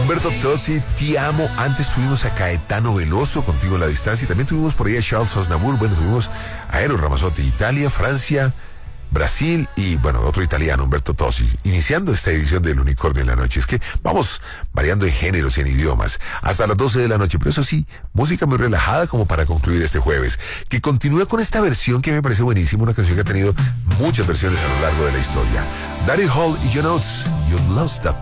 Humberto Tozzi, Te Amo. Antes tuvimos a Caetano Veloso, Contigo en la Distancia. Y también tuvimos por ahí a Charles Aznavour. Bueno, tuvimos a Eros Ramazzotti, Italia, Francia, Brasil y, bueno, otro italiano, Humberto Tozzi, iniciando esta edición del Unicornio en la Noche. Es que vamos variando en géneros y en idiomas hasta las 12 de la noche, pero eso sí, música muy relajada como para concluir este jueves, que continúa con esta versión que me parece buenísima, una canción que ha tenido muchas versiones a lo largo de la historia. Daryl Hall y John Oates, You Lost That